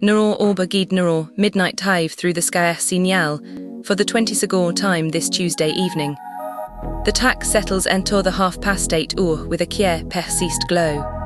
Nero Orba Gid Nero, midnight dive through the sky signal, for the 20 time this Tuesday evening. The tack settles enter the 8:30 with a kier persist glow.